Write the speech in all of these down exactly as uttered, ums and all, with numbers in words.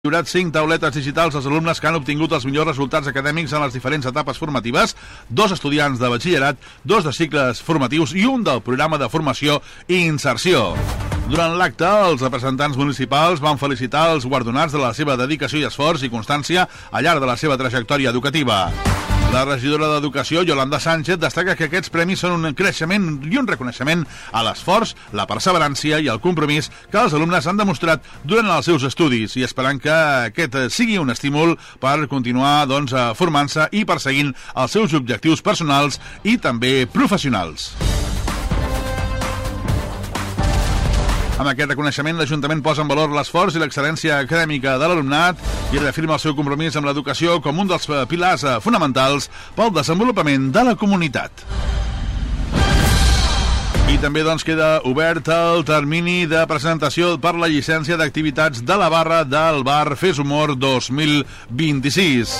lliurat cinc tauletes digitals als alumnes que han obtingut els millors resultats acadèmics en les diferents etapes formatives, dos estudiants de batxillerat, dos de cicles formatius i un del programa de formació i inserció. Durant l'acte, els representants municipals van felicitar els guardonats de la seva dedicació i esforç i constància al llarg de la seva trajectòria educativa. La regidora d'Educació, Yolanda Sánchez, destaca que aquests premis són un creixement i un reconeixement a l'esforç, la perseverància i el compromís que els alumnes han demostrat durant els seus estudis i esperant que aquest sigui un estímul per continuar doncs, formant-se i perseguint els seus objectius personals i també professionals. Amb aquest reconeixement, l'Ajuntament posa en valor l'esforç i l'excel·lència acadèmica de l'alumnat i reafirma el seu compromís amb l'educació com un dels pilars fonamentals pel desenvolupament de la comunitat. I també doncs, queda obert el termini de presentació per la llicència d'activitats de la barra del bar Fes Humor dos mil vint-i-sis.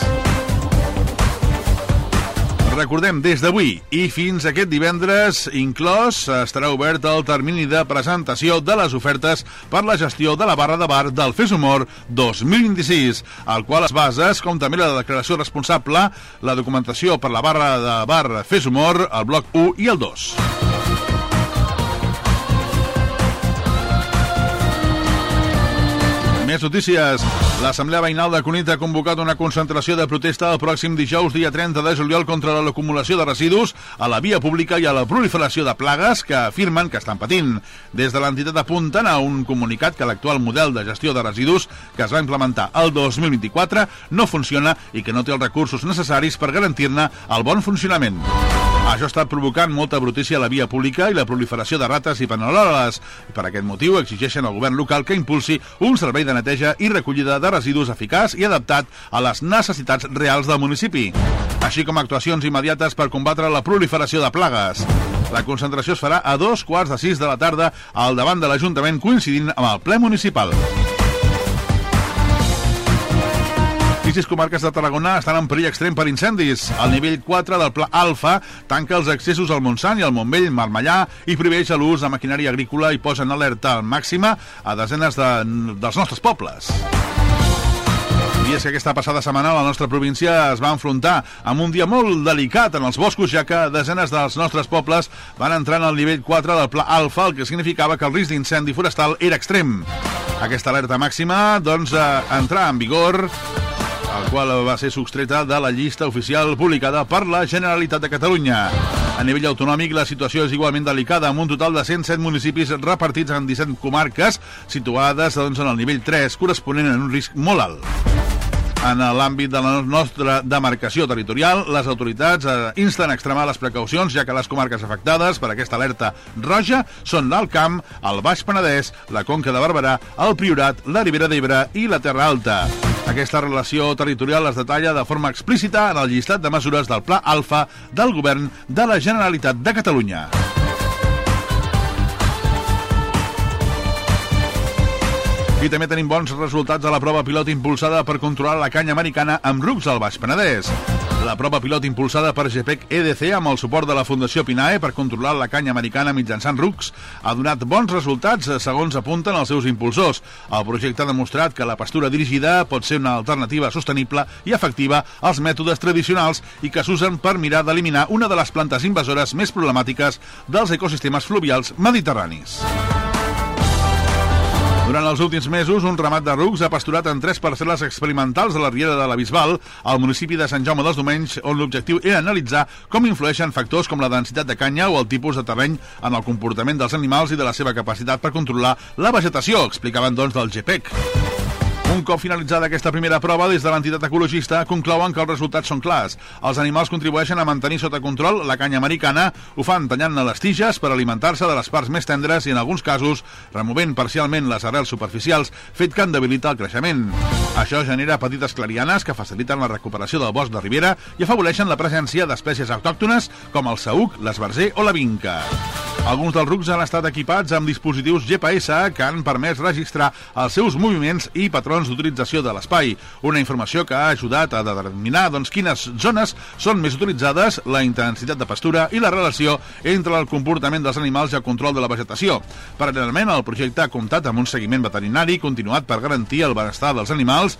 Recordem, des d'avui i fins aquest divendres inclòs estarà obert el termini de presentació de les ofertes per la gestió de la barra de bar del Fes Humor dos mil vint-i-sis, al qual es bases, com també la declaració responsable, la documentació per la barra de bar Fes Humor, el bloc u i el dos. Més notícies. L'Assemblea Veïnal de Cunit ha convocat una concentració de protesta el pròxim dijous, dia trenta de juliol, contra l'acumulació de residus a la via pública i a la proliferació de plagues que afirmen que estan patint. Des de l'entitat apunten a un comunicat que l'actual model de gestió de residus que es va implementar el dos mil vint-i-quatre no funciona i que no té els recursos necessaris per garantir-ne el bon funcionament. Això ha estat provocant molta brutícia a la via pública i la proliferació de rates i paneroles. Per aquest motiu exigeixen al govern local que impulsi un servei de neteja i recollida de residus eficaç i adaptat a les necessitats reals del municipi, així com actuacions immediates per combatre la proliferació de plagues. La concentració es farà a dos quarts de sis de la tarda al davant de l'Ajuntament, coincidint amb el ple municipal. I sis comarques de Tarragona estan en perill extrem per incendis. El nivell quatre del Pla Alfa tanca els accessos al Montsant i al Montbell, Marmellà, i prohibeix l'ús de maquinària agrícola i posa en alerta màxima a desenes de, dels nostres pobles. I és que aquesta passada setmana la nostra província es va enfrontar amb un dia molt delicat en els boscos, ja que desenes dels nostres pobles van entrar en el nivell quatre del Pla Alfa, el que significava que el risc d'incendi forestal era extrem. Aquesta alerta màxima, doncs, entrà en vigor, el qual va ser sostreta de la llista oficial publicada per la Generalitat de Catalunya. A nivell autonòmic, la situació és igualment delicada, amb un total de cent set municipis repartits en disset comarques, situades doncs, en el nivell tres, corresponent a un risc molt alt. En l'àmbit de la nostra demarcació territorial, les autoritats eh, insten a extremar les precaucions, ja que les comarques afectades per aquesta alerta roja són l'Alt Camp, el Baix Penedès, la Conca de Barberà, el Priorat, la Ribera d'Ebre i la Terra Alta. Aquesta relació territorial es detalla de forma explícita en el llistat de mesures del Pla Alfa del Govern de la Generalitat de Catalunya. I també tenim bons resultats a la prova pilot impulsada per controlar la canya americana amb rucs al Baix Penedès. La prova pilot impulsada per G P E C E D C amb el suport de la Fundació Pinae per controlar la canya americana mitjançant rucs ha donat bons resultats, segons apunten els seus impulsors. El projecte ha demostrat que la pastura dirigida pot ser una alternativa sostenible i efectiva als mètodes tradicionals i que s'usen per mirar d'eliminar una de les plantes invasores més problemàtiques dels ecosistemes fluvials mediterranis. Durant els últims mesos, un ramat de rucs ha pasturat en tres parcel·les experimentals de la Riera de la Bisbal, al municipi de Sant Jaume dels Domenys, on l'objectiu era analitzar com influeixen factors com la densitat de canya o el tipus de terreny en el comportament dels animals i de la seva capacitat per controlar la vegetació, explicaven doncs del G P E C. Un cop finalitzada aquesta primera prova, des de l'entitat ecologista conclouen que els resultats són clars. Els animals contribueixen a mantenir sota control la canya americana, ho fan tallant-ne les tiges per alimentar-se de les parts més tendres i, en alguns casos, removent parcialment les arrels superficials, fet que en debilita el creixement. Això genera petites clarianes que faciliten la recuperació del bosc de ribera i afavoreixen la presència d'espècies autòctones com el saüc, l'esbarzer o la vinca. Alguns dels rucs han estat equipats amb dispositius G P S que han permès registrar els seus moviments i patrons d'utilització de l'espai. Una informació que ha ajudat a determinar doncs, quines zones són més utilitzades, la intensitat de pastura i la relació entre el comportament dels animals i el control de la vegetació. Paral·lelament, el projecte ha comptat amb un seguiment veterinari continuat per garantir el benestar dels animals